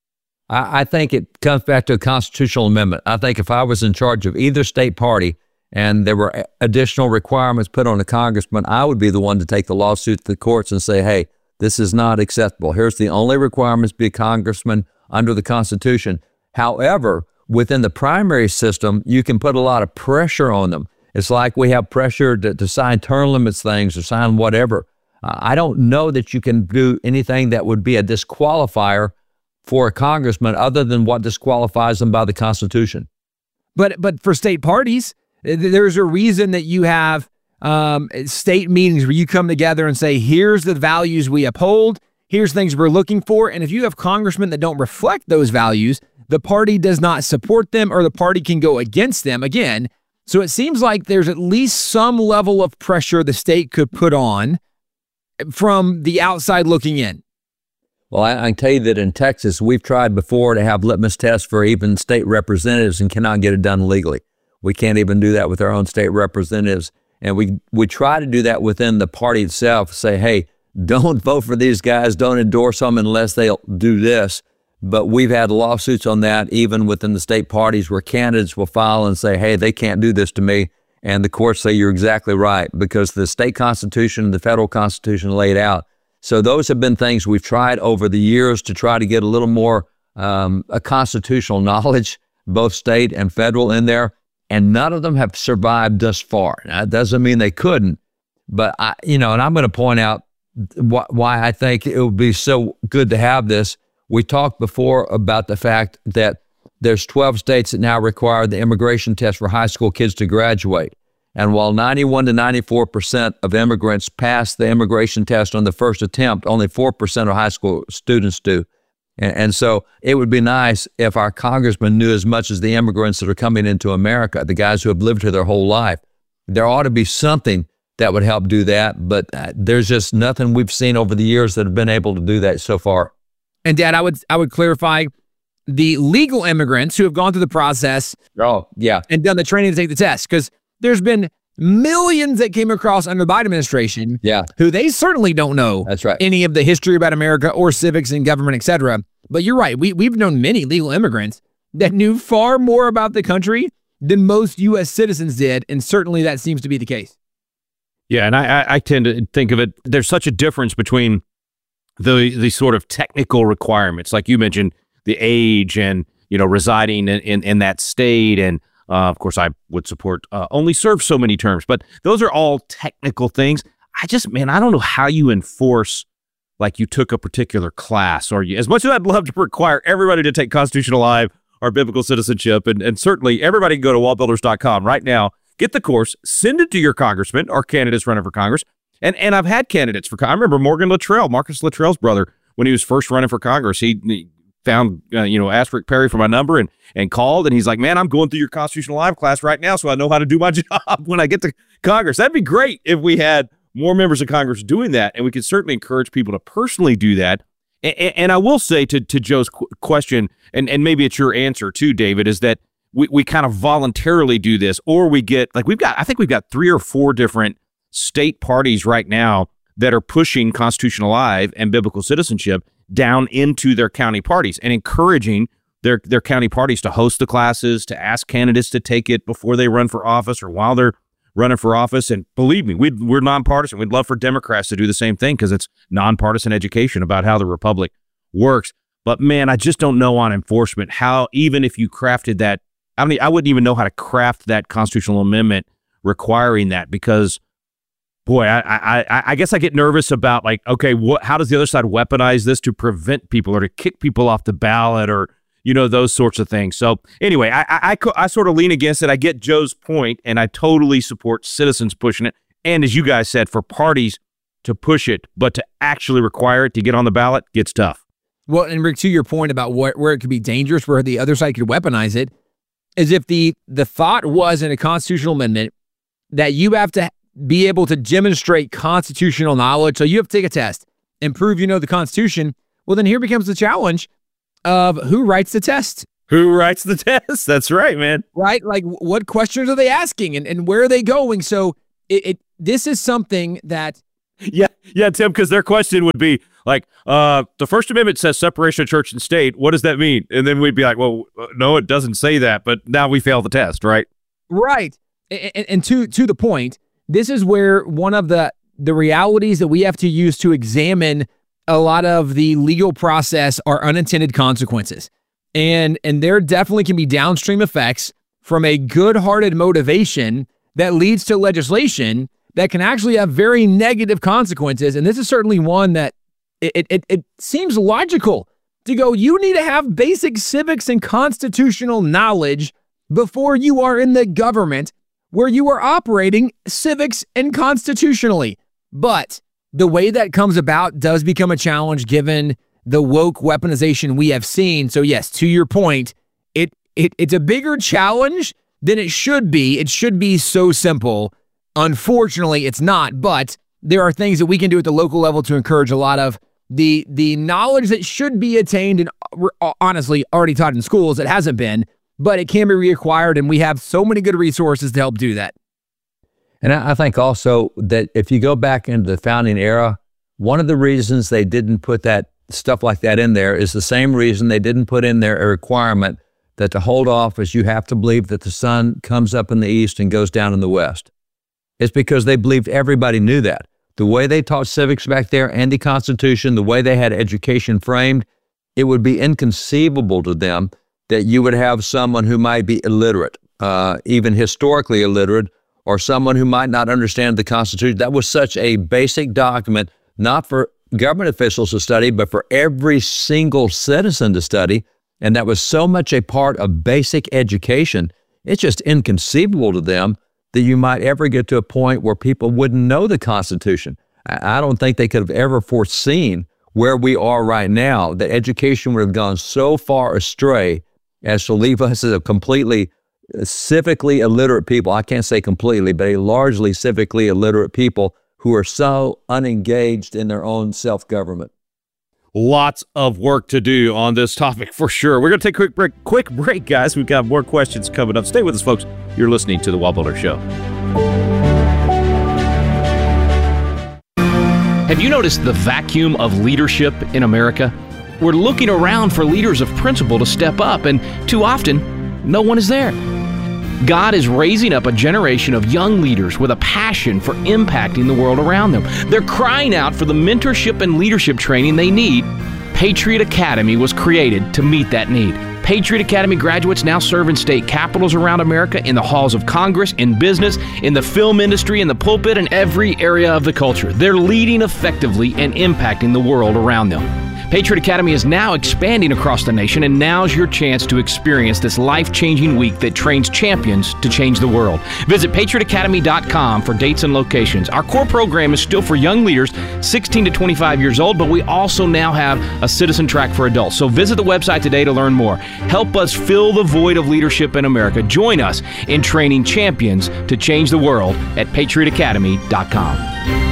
I think it comes back to a constitutional amendment. I think if I was in charge of either state party and there were additional requirements put on a congressman, I would be the one to take the lawsuit to the courts and say, hey, this is not acceptable. Here's the only requirements: be a congressman under the Constitution. However, within the primary system, you can put a lot of pressure on them. It's like we have pressure to sign term limits things or sign whatever. I don't know that you can do anything that would be a disqualifier for a congressman other than what disqualifies them by the Constitution. But for state parties, there's a reason that you have state meetings where you come together and say, here's the values we uphold, here's things we're looking for. And if you have congressmen that don't reflect those values, the party does not support them, or the party can go against them again. So it seems like there's at least some level of pressure the state could put on from the outside looking in. Well, I can tell you that in Texas, we've tried before to have litmus tests for even state representatives and cannot get it done legally. We can't even do that with our own state representatives. And we try to do that within the party itself, say, hey, don't vote for these guys, don't endorse them unless they'll do this. But we've had lawsuits on that even within the state parties where candidates will file and say, hey, they can't do this to me. And the courts say you're exactly right because the state constitution and the federal constitution laid out. So those have been things we've tried over the years to try to get a little more a constitutional knowledge, both state and federal in there. And none of them have survived thus far. Now, that doesn't mean they couldn't. But, and I'm going to point out why I think it would be so good to have this. We talked before about the fact that there's 12 states that now require the immigration test for high school kids to graduate. And while 91 to 94% of immigrants pass the immigration test on the first attempt, only 4% of high school students do. And so it would be nice if our congressmen knew as much as the immigrants that are coming into America, the guys who have lived here their whole life. There ought to be something that would help do that, but there's just nothing we've seen over the years that have been able to do that so far. And Dad, I would clarify the legal immigrants who have gone through the process. Oh, yeah. And done the training to take the test, because there's been millions that came across under the Biden administration, who they certainly don't know any of the history about America or civics and government, etc. But you're right. We've known many legal immigrants that knew far more about the country than most U.S. citizens did, and certainly that seems to be the case. Yeah, and I tend to think of it, there's such a difference between the sort of technical requirements, like you mentioned, the age and, residing in that state. And of course, I would support only serve so many terms, but those are all technical things. I don't know how you enforce, like you took a particular class, or as much as I'd love to require everybody to take Constitutional Live or Biblical Citizenship, and certainly everybody can go to wallbuilders.com right now, get the course, send it to your congressman or candidates running for Congress. And I've had candidates for, I remember Morgan Luttrell, Marcus Luttrell's brother, when he was first running for Congress, he found, asked Rick Perry for my number and called, and he's like, man, I'm going through your Constitutional Live class right now, so I know how to do my job when I get to Congress. That'd be great if we had more members of Congress doing that, and we could certainly encourage people to personally do that. And I will say to Joe's question, and maybe it's your answer too, David, is that we kind of voluntarily do this, or we get, I think we've got 3 or 4 different state parties right now that are pushing Constitutional Live and Biblical Citizenship down into their county parties and encouraging their county parties to host the classes, to ask candidates to take it before they run for office or while they're running for office. And believe me, we're nonpartisan. We'd love for Democrats to do the same thing because it's nonpartisan education about how the republic works. But man, I just don't know on enforcement how, even if you crafted that, I wouldn't even know how to craft that constitutional amendment requiring that, because boy, I guess I get nervous about, like, okay, how does the other side weaponize this to prevent people or to kick people off the ballot or, those sorts of things. So anyway, I sort of lean against it. I get Joe's point, and I totally support citizens pushing it. And as you guys said, for parties to push it, but to actually require it to get on the ballot gets tough. Well, and Rick, to your point about where it could be dangerous, where the other side could weaponize it, is if the thought was in a constitutional amendment that you have to be able to demonstrate constitutional knowledge. So you have to take a test and prove you know the Constitution. Well, then here becomes the challenge. of who writes the test. Who writes the test? That's right, man. Right? Like, what questions are they asking and where are they going? So this is something that... Yeah, Tim, because their question would be like, the First Amendment says separation of church and state. What does that mean? And then we'd be like, well, no, it doesn't say that, but now we fail the test, right? Right. And to the point, this is where one of the realities that we have to use to examine a lot of the legal process are unintended consequences. And there definitely can be downstream effects from a good-hearted motivation that leads to legislation that can actually have very negative consequences. And this is certainly one that it seems logical to go, you need to have basic civics and constitutional knowledge before you are in the government where you are operating civics and constitutionally. But the way that comes about does become a challenge given the woke weaponization we have seen. So yes, to your point, it's a bigger challenge than it should be. It should be so simple. Unfortunately, it's not, but there are things that we can do at the local level to encourage a lot of the knowledge that should be attained and honestly already taught in schools. It hasn't been, but it can be reacquired, and we have so many good resources to help do that. And I think also that if you go back into the founding era, one of the reasons they didn't put that stuff like that in there is the same reason they didn't put in there a requirement that to hold office, you have to believe that the sun comes up in the east and goes down in the west. It's because they believed everybody knew that. The way they taught civics back there and the Constitution, the way they had education framed, it would be inconceivable to them that you would have someone who might be illiterate, even historically illiterate, or someone who might not understand the Constitution. That was such a basic document, not for government officials to study, but for every single citizen to study. And that was so much a part of basic education. It's just inconceivable to them that you might ever get to a point where people wouldn't know the Constitution. I don't think they could have ever foreseen where we are right now, that education would have gone so far astray as to leave us as a completely civically illiterate people. I can't say completely, but a largely civically illiterate people who are so unengaged in their own self-government. Lots of work to do on this topic for sure. We're going to take a quick break, guys. We've got more questions coming up. Stay with us, folks. You're listening to The Wall Builder Show. Have you noticed the vacuum of leadership in America? We're looking around for leaders of principle to step up, and too often, no one is there. God is raising up a generation of young leaders with a passion for impacting the world around them. They're crying out for the mentorship and leadership training they need. Patriot Academy was created to meet that need. Patriot Academy graduates now serve in state capitals around America, in the halls of Congress, in business, in the film industry, in the pulpit, and every area of the culture. They're leading effectively and impacting the world around them. Patriot Academy is now expanding across the nation, and now's your chance to experience this life-changing week that trains champions to change the world. Visit patriotacademy.com for dates and locations. Our core program is still for young leaders 16 to 25 years old, but we also now have a citizen track for adults. So visit the website today to learn more. Help us fill the void of leadership in America. Join us in training champions to change the world at patriotacademy.com.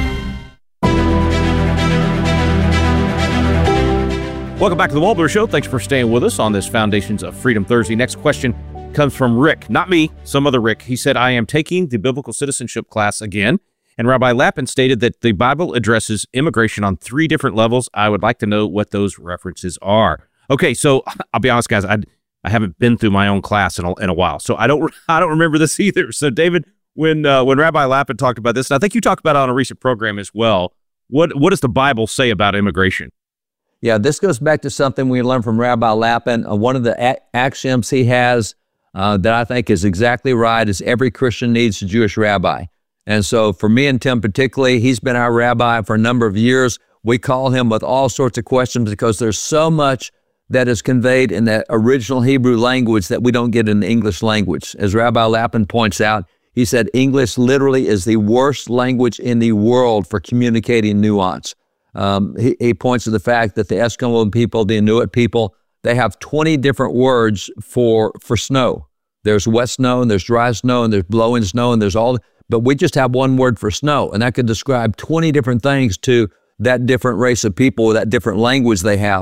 Welcome back to the Wall Builder Show. Thanks for staying with us on this Foundations of Freedom Thursday. Next question comes from Rick. Not me, some other Rick. He said, I am taking the biblical citizenship class again, and Rabbi Lapin stated that the Bible addresses immigration on 3 different levels. I would like to know what those references are. Okay, so I'll be honest, guys. I haven't been through my own class in a while, so I don't remember this either. So, David, when Rabbi Lapin talked about this, and I think you talked about it on a recent program as well, what does the Bible say about immigration? Yeah, this goes back to something we learned from Rabbi Lapin. One of the axioms he has that I think is exactly right is every Christian needs a Jewish rabbi. And so for me and Tim particularly, he's been our rabbi for a number of years. We call him with all sorts of questions because there's so much that is conveyed in the original Hebrew language that we don't get in the English language. As Rabbi Lapin points out, he said English literally is the worst language in the world for communicating nuance. He points to the fact that the Eskimo people, the Inuit people, they have 20 different words for snow. There's wet snow, and there's dry snow, and there's blowing snow, and there's all, but we just have one word for snow, and that could describe 20 different things to that different race of people, that different language they have.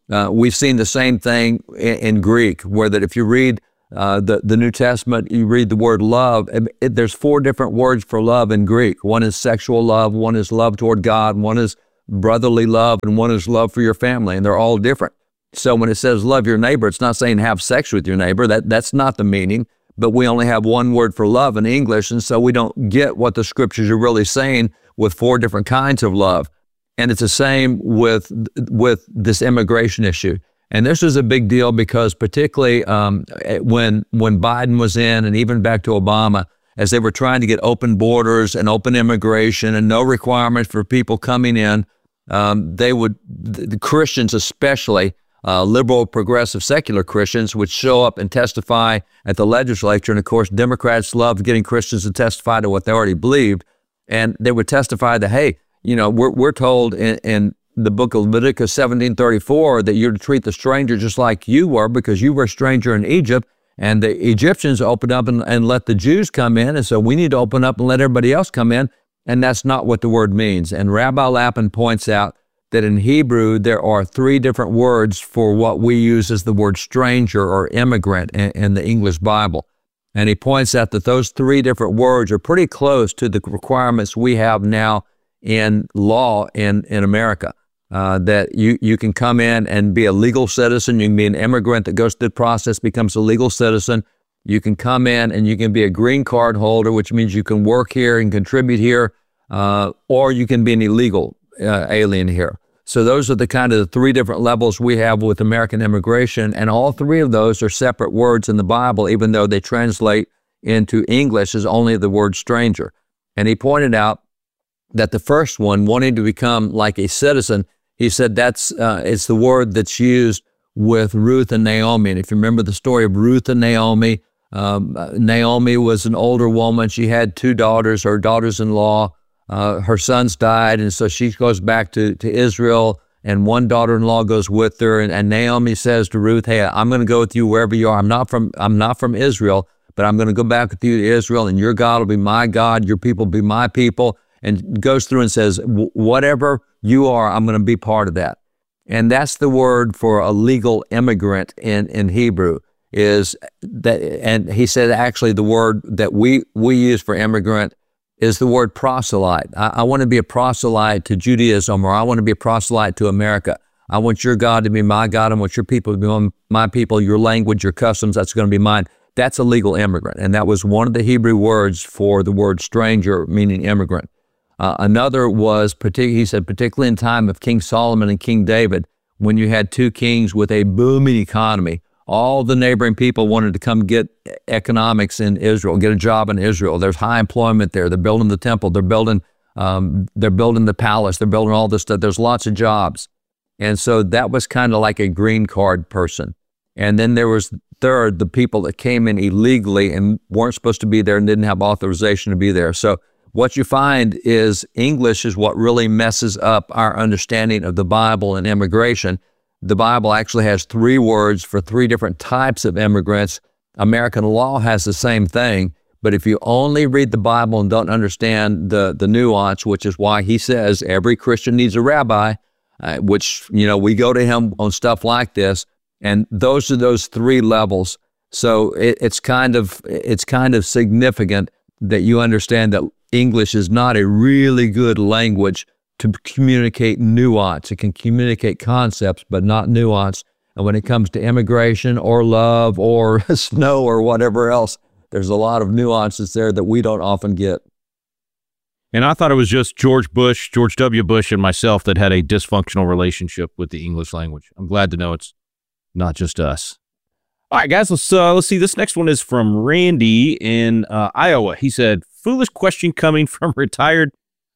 We've seen the same thing in Greek, where that if you read the New Testament, you read the word love, there's 4 different words for love in Greek. One is sexual love, one is love toward God, one is brotherly love, and one is love for your family, and they're all different. So when it says love your neighbor, it's not saying have sex with your neighbor. That's not the meaning, but we only have one word for love in English, and so we don't get what the scriptures are really saying with 4 different kinds of love. And it's the same with this immigration issue. And this is a big deal because particularly when Biden was in, and even back to Obama, as they were trying to get open borders and open immigration and no requirement for people coming in, the Christians especially, liberal, progressive, secular Christians would show up and testify at the legislature. And of course, Democrats loved getting Christians to testify to what they already believed. And they would testify that, hey, we're told in the book of Leviticus 17:34 that you're to treat the stranger just like you were because you were a stranger in Egypt. And the Egyptians opened up and let the Jews come in. And so we need to open up and let everybody else come in. And that's not what the word means. And Rabbi Lapin points out that in Hebrew, there are 3 different words for what we use as the word stranger or immigrant in the English Bible. And he points out that those 3 different words are pretty close to the requirements we have now in law in America. That you can come in and be a legal citizen. You can be an immigrant that goes through the process, becomes a legal citizen. You can come in and you can be a green card holder, which means you can work here and contribute here, or you can be an illegal alien here. So those are the kind of the 3 different levels we have with American immigration, and all 3 of those are separate words in the Bible, even though they translate into English as only the word stranger. And he pointed out that the first one, wanting to become like a citizen, he said that's it's the word that's used with Ruth and Naomi. And if you remember the story of Ruth and Naomi, Naomi was an older woman. She had 2 daughters, her daughters-in-law. Her sons died, and so she goes back to Israel, and one daughter-in-law goes with her. And Naomi says to Ruth, "Hey, I'm going to go with you wherever you are. I'm not from Israel, but I'm going to go back with you to Israel, and your God will be my God, your people will be my people." And goes through and says, "Whatever you are, I'm going to be part of that." And that's the word for a legal immigrant in Hebrew. Is that? And he said actually the word that we use for immigrant is the word proselyte. I want to be a proselyte to Judaism, or I want to be a proselyte to America. I want your God to be my God. I want your people to be my people, your language, your customs, that's going to be mine. That's a legal immigrant. And that was one of the Hebrew words for the word stranger, meaning immigrant. Another was, he said, particularly in time of King Solomon and King David, when you had 2 kings with a booming economy, all the neighboring people wanted to come get economics in Israel, get a job in Israel. There's high employment there. They're building the temple. They're building the palace. They're building all this stuff. There's lots of jobs. And so that was kind of like a green card person. And then there was third, the people that came in illegally and weren't supposed to be there and didn't have authorization to be there. So what you find is English is what really messes up our understanding of the Bible and immigration. The Bible actually has 3 words for 3 different types of immigrants. American law has the same thing, but if you only read the Bible and don't understand the nuance, which is why he says every Christian needs a rabbi, which, we go to him on stuff like this, and those are those 3 levels. So it's kind of significant that you understand that English is not a really good language to communicate nuance. It can communicate concepts, but not nuance. And when it comes to immigration or love or snow or whatever else, there's a lot of nuances there that we don't often get. And I thought it was just George W. Bush and myself that had a dysfunctional relationship with the English language. I'm glad to know it's not just us. All right, guys, let's see. This next one is from Randy in Iowa. He said, "Foolish question coming from retired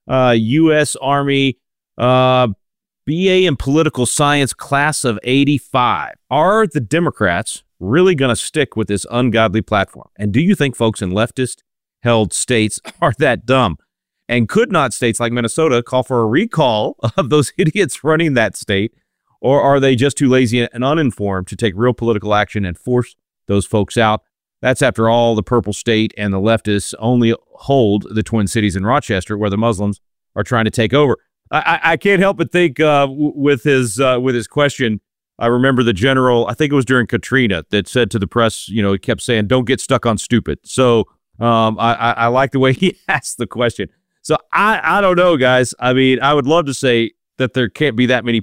U.S. Army BA in political science class of 85. Are the Democrats really going to stick with this ungodly platform? And do you think folks in leftist-held states are that dumb? And could not states like Minnesota call for a recall of those idiots running that state? Or are they just too lazy and uninformed to take real political action and force those folks out? That's after all the purple state and the leftists only hold the Twin Cities in Rochester, where the Muslims are trying to take over." I can't help but think with his question, I remember the general, I think it was during Katrina, that said to the press, he kept saying, don't get stuck on stupid. So I like the way he asked the question. So I don't know, guys. I mean, I would love to say that there can't be that many